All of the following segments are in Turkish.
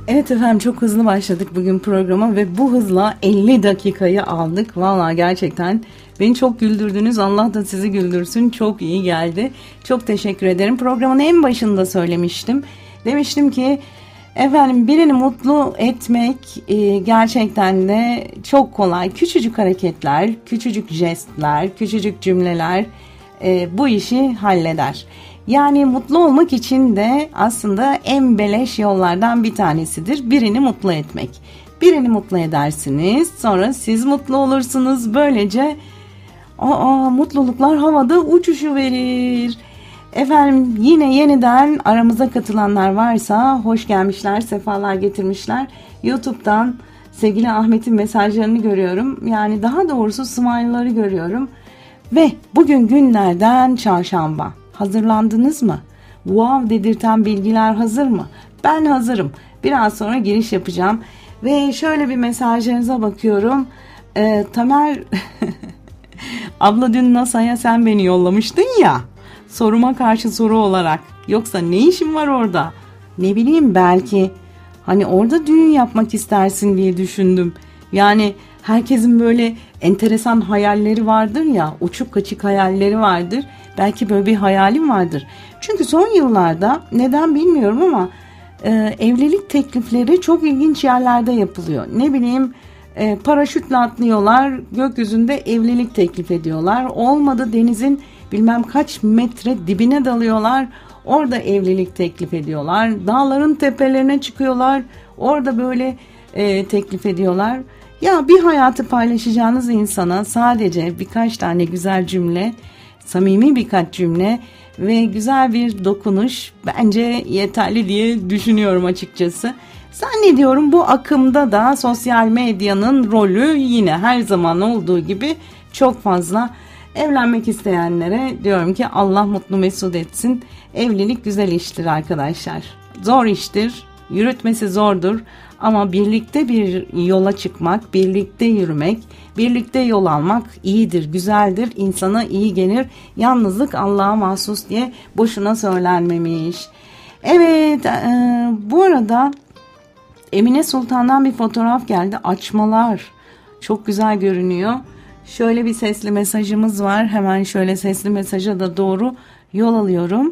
Evet efendim, çok hızlı başladık bugün programa ve bu hızla 50 dakikayı aldık. Vallahi gerçekten beni çok güldürdünüz. Allah da sizi güldürsün. Çok iyi geldi. Çok teşekkür ederim. Programın en başında söylemiştim. Demiştim ki efendim, birini mutlu etmek gerçekten de çok kolay. Küçücük hareketler, küçücük jestler, küçücük cümleler bu işi halleder. Yani mutlu olmak için de aslında en beleş yollardan bir tanesidir birini mutlu etmek. Birini mutlu edersiniz, sonra siz mutlu olursunuz. Böylece mutluluklar havada uçuşuverir. Efendim, yine yeniden aramıza katılanlar varsa hoş gelmişler, sefalar getirmişler. YouTube'dan sevgili Ahmet'in mesajlarını görüyorum. Yani daha doğrusu smile'ları görüyorum. Ve bugün günlerden çarşamba. Hazırlandınız mı? Wow dedirten bilgiler hazır mı? Ben hazırım. Biraz sonra giriş yapacağım. Ve şöyle bir mesajlarınıza bakıyorum. Tamer abla, dün NASA'ya sen beni yollamıştın ya. Soruma karşı soru olarak. Yoksa ne işin var orada? Ne bileyim, belki hani orada düğün yapmak istersin diye düşündüm. Yani herkesin böyle enteresan hayalleri vardır ya. Uçuk kaçık hayalleri vardır. Belki böyle bir hayalim vardır. Çünkü son yıllarda neden bilmiyorum ama evlilik teklifleri çok ilginç yerlerde yapılıyor. Ne bileyim, paraşütle atlıyorlar, gökyüzünde evlilik teklif ediyorlar. Olmadı, denizin bilmem kaç metre dibine dalıyorlar, orada evlilik teklif ediyorlar. Dağların tepelerine çıkıyorlar, orada böyle teklif ediyorlar. Ya, bir hayatı paylaşacağınız insana sadece birkaç tane güzel cümle, samimi birkaç cümle ve güzel bir dokunuş bence yeterli diye düşünüyorum açıkçası. Zannediyorum bu akımda da sosyal medyanın rolü yine her zaman olduğu gibi çok fazla. Evlenmek isteyenlere diyorum ki Allah mutlu mesut etsin. Evlilik güzel iştir arkadaşlar. Zor iştir, yürütmesi zordur. Ama birlikte bir yola çıkmak, birlikte yürümek, birlikte yol almak iyidir, güzeldir, insana iyi gelir. Yalnızlık Allah'a mahsus diye boşuna söylenmemiş. Evet, bu arada Emine Sultan'dan bir fotoğraf geldi. Açmalar çok güzel görünüyor. Şöyle bir sesli mesajımız var. Hemen şöyle sesli mesaja da doğru yol alıyorum.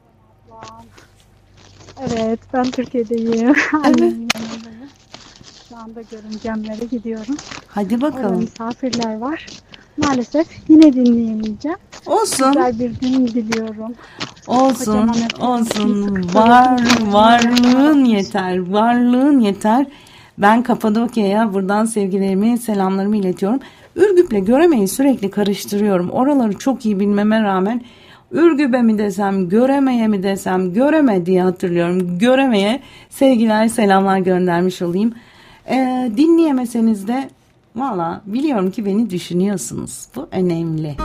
Evet, ben Türkiye'deyim. Evet. Şu anda görümcemlere gidiyorum. Hadi bakalım. Orada misafirler var. Maalesef yine dinleyemeyeceğim. Olsun. Güzel bir gün diliyorum. Olsun, olsun. Varlığın yeter, varlığın yeter. Ben Kapadokya'ya buradan sevgilerimi, selamlarımı iletiyorum. Ürgüp'le Göreme'yi sürekli karıştırıyorum. Oraları çok iyi bilmeme rağmen Ürgüp'e mi desem, Göreme'ye mi desem, Göreme diye hatırlıyorum. Göreme'ye sevgiler, selamlar göndermiş olayım. Dinleyemeseniz de valla biliyorum ki beni düşünüyorsunuz. Bu önemli.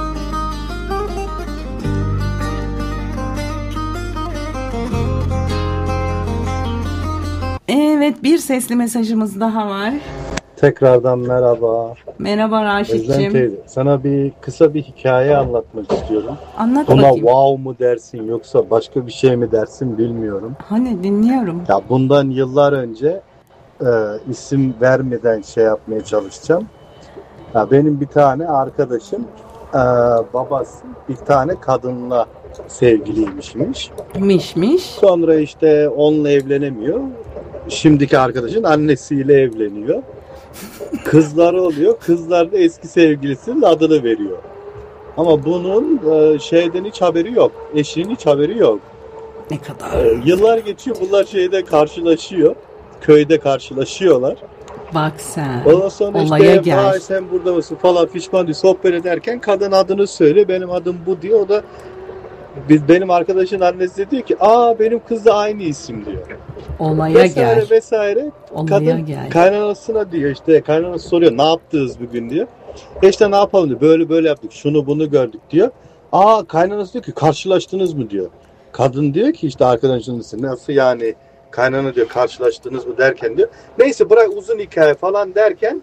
Evet, bir sesli mesajımız daha var. Tekrardan merhaba. Merhaba Özlem Raşit'ciğim. teyze, sana kısa bir hikaye anlatmak istiyorum. Anlat Buna bakayım. wow mu dersin yoksa başka bir şey mi dersin bilmiyorum. Hani dinliyorum. Ya bundan yıllar önce isim vermeden şey yapmaya çalışacağım. Ya benim bir tane arkadaşım babası bir tane kadınla sevgiliymişmiş. Mişmiş. Sonra işte onunla evlenemiyor. Şimdiki arkadaşın annesiyle evleniyor. Kızları oluyor. Kızlar da eski sevgilisinin adını veriyor. Ama bunun şeyden hiç haberi yok. Eşinin hiç haberi yok. Ne kadar. Yıllar geçiyor. Bunlar şeyde karşılaşıyor. Köyde karşılaşıyorlar. Bak sen. Ondan sonra Olaya işte gel. vay sen burada mısın falan fişman diye sohbet ederken kadın adını söyle. Benim adım bu diyor. O da benim arkadaşın annesi de diyor ki benim kız da aynı isim diyor. Olaya Vesaire gel. vesaire. Olaya Kadın gel. kaynanasına diyor işte kaynanası soruyor ne yaptınız bugün diyor. İşte ne yapalım diyor. Böyle böyle yaptık. Şunu bunu gördük diyor. Kaynanası diyor ki karşılaştınız mı diyor. Kadın diyor ki işte arkadaşınız nasıl yani kaynana diyor karşılaştınız mı derken diyor. Neyse bırak uzun hikaye falan derken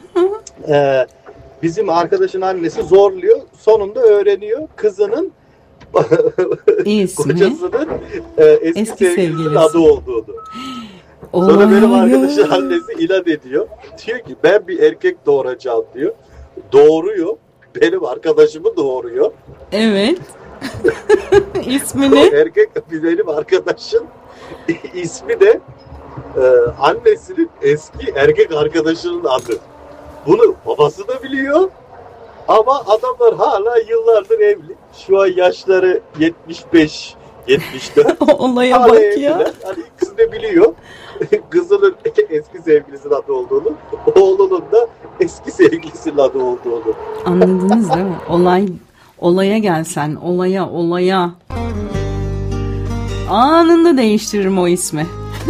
bizim arkadaşın annesi zorluyor. Sonunda öğreniyor kızının İsmi. kocasının eski sevgilisinin sevgilisi. adı olduğunu. Sonra benim arkadaşın annesi inat ediyor. Diyor ki ben bir erkek doğuracağım diyor. Doğuruyor. Benim arkadaşımı doğuruyor. Evet. İsmini? Benim arkadaşın ismi de annesinin eski erkek arkadaşının adı. Bunu babası da biliyor. Ama adamlar hala yıllardır evli. Şu an yaşları 75, 74. Olaya bak ya. Hani ikisi de biliyor. Kızının eski sevgilisinin adı olduğunu, oğlunun da eski sevgilisinin adı olduğunu. Anladınız değil mi? Olaya gelsen, olaya. Anında değiştiririm o ismi.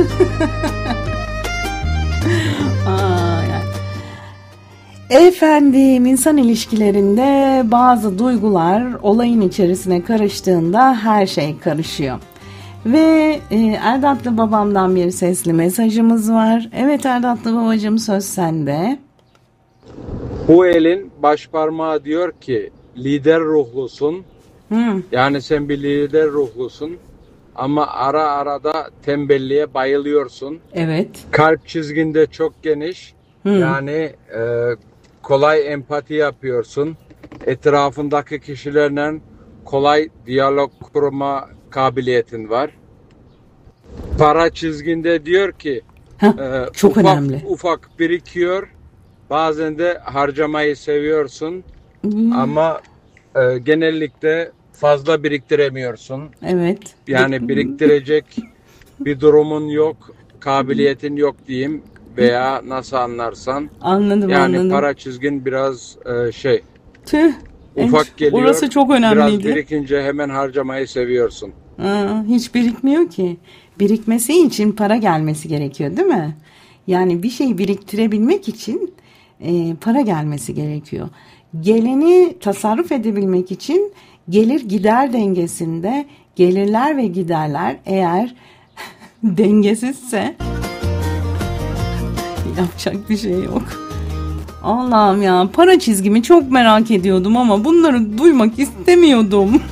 Efendim, insan ilişkilerinde bazı duygular olayın içerisine karıştığında her şey karışıyor. Ve Erdatlı babamdan bir sesli mesajımız var. Evet Erdatlı babacığım, söz sende. Bu elin baş parmağı diyor ki lider ruhlusun. Yani sen bir lider ruhlusun. Ama ara da tembelliğe bayılıyorsun. Evet. Kalp çizginde çok geniş. Yani kolay empati yapıyorsun. Etrafındaki kişilerle kolay diyalog kurma kabiliyetin var. Para çizginde diyor ki çok önemli. Ufak birikiyor. Bazen de harcamayı seviyorsun. Ama genellikle fazla biriktiremiyorsun. Evet. Yani biriktirecek bir durumun yok, kabiliyetin yok diyeyim veya nasıl anlarsan. Anladım. Para çizgin biraz Tüh. Ufak geliyor. Orası çok önemliydi. Biraz birikince hemen harcamayı seviyorsun. Hiç birikmiyor ki. Birikmesi için para gelmesi gerekiyor, değil mi? Yani bir şeyi biriktirebilmek için para gelmesi gerekiyor. Geleni tasarruf edebilmek için gelir gider dengesinde gelirler ve giderler eğer dengesizse yapacak bir şey yok. Allah'ım ya, para çizgimi çok merak ediyordum ama bunları duymak istemiyordum.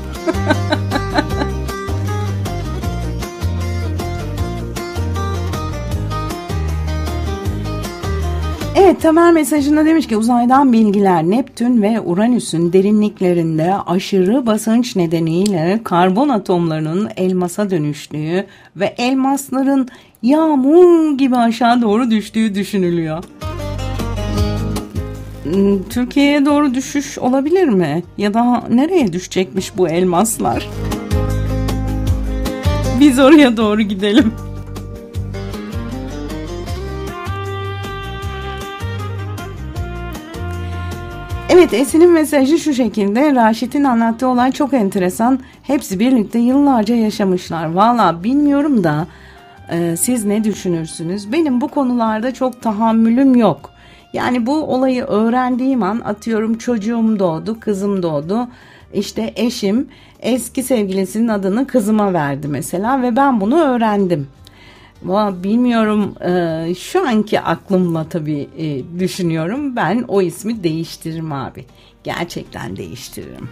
Evet, Tamer mesajında demiş ki uzaydan bilgiler Neptün ve Uranüs'ün derinliklerinde aşırı basınç nedeniyle karbon atomlarının elmasa dönüştüğü ve elmasların yağmur gibi aşağı doğru düştüğü düşünülüyor. Türkiye'ye doğru düşüş olabilir mi? Ya da nereye düşecekmiş bu elmaslar? Biz oraya doğru gidelim. Evet, Esin'in mesajı şu şekilde. Raşit'in anlattığı olay çok enteresan. Hepsi birlikte yıllarca yaşamışlar. Valla bilmiyorum da siz ne düşünürsünüz? Benim bu konularda çok tahammülüm yok. Yani bu olayı öğrendiğim an, atıyorum çocuğum doğdu, kızım doğdu. İşte eşim eski sevgilisinin adını kızıma verdi mesela ve ben bunu öğrendim. Bilmiyorum, şu anki aklımla tabii düşünüyorum. Ben o ismi değiştiririm abi. Gerçekten değiştiririm.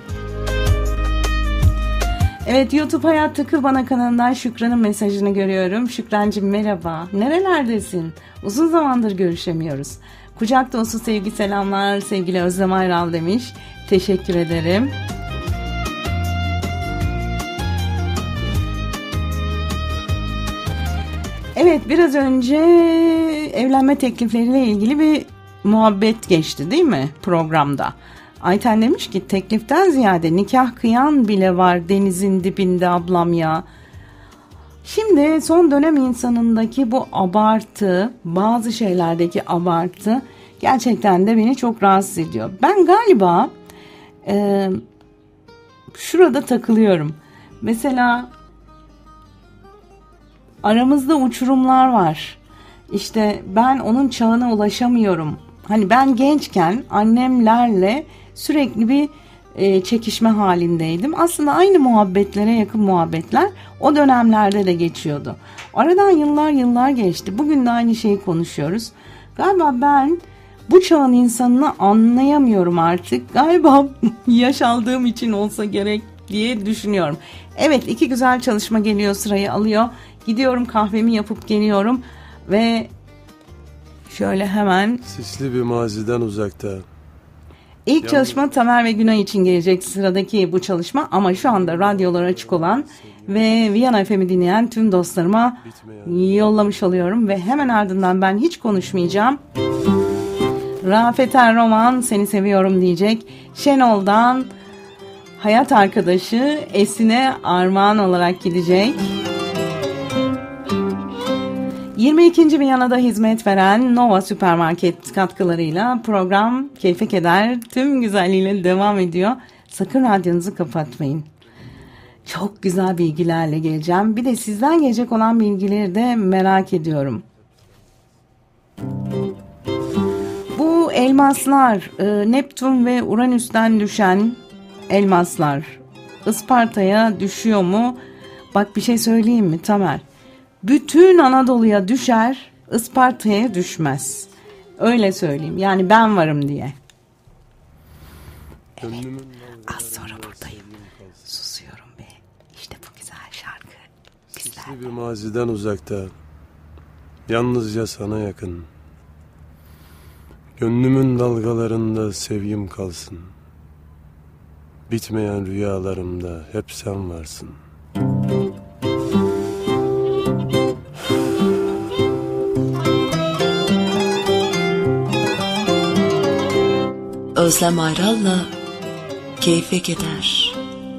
Evet, YouTube Hayat Tıkır Bana kanalından Şükran'ın mesajını görüyorum. Şükrancığım merhaba. Nerelerdesin? Uzun zamandır görüşemiyoruz. Kucak dolusu sevgi selamlar sevgili Özlem Ayral demiş. Teşekkür ederim. Evet, biraz önce evlenme teklifleriyle ilgili bir muhabbet geçti değil mi programda? Ayten demiş ki tekliften ziyade nikah kıyan bile var denizin dibinde ablam ya. Şimdi son dönem insanındaki bu abartı, bazı şeylerdeki abartı gerçekten de beni çok rahatsız ediyor. Ben galiba şurada takılıyorum. Mesela aramızda uçurumlar var. İşte ben onun çağına ulaşamıyorum. Hani ben gençken annemlerle sürekli bir çekişme halindeydim. Aslında aynı muhabbetlere yakın muhabbetler o dönemlerde de geçiyordu. Aradan yıllar geçti. Bugün de aynı şeyi konuşuyoruz. Galiba ben bu çağın insanını anlayamıyorum artık. Galiba yaş aldığım için olsa gerek diye düşünüyorum. Evet, 2 güzel çalışma geliyor, sırayı alıyor. Gidiyorum, kahvemi yapıp geliyorum. Ve şöyle hemen sisli bir maziden uzakta. İlk çalışma Tamer ve Günay için gelecek sıradaki bu çalışma, ama şu anda radyolar açık olan ve Viyana FM'i dinleyen tüm dostlarıma yollamış oluyorum ve hemen ardından ben hiç konuşmayacağım. Rafet Erroman Seni Seviyorum diyecek. Şenol'dan hayat arkadaşı Esin'e armağan olarak gidecek. 22. Viyana'da hizmet veren Nova Süpermarket katkılarıyla program Keyfe Keder tüm güzelliğiyle devam ediyor. Sakın radyonuzu kapatmayın. Çok güzel bilgilerle geleceğim. Bir de sizden gelecek olan bilgileri de merak ediyorum. Bu elmaslar, Neptün ve Uranüs'ten düşen elmaslar Isparta'ya düşüyor mu? Bak bir şey söyleyeyim mi Tamer? Bütün Anadolu'ya düşer, Isparta'ya düşmez. Öyle söyleyeyim. Yani ben varım diye. Evet. Az sonra buradayım. Susuyorum be. İşte bu güzel şarkı. Sisli bir maziden uzakta. Yalnızca sana yakın. Gönlümün dalgalarında sevgim kalsın. Bitmeyen rüyalarımda hep sen varsın. Özlem Ayral'la Keyfe Keder.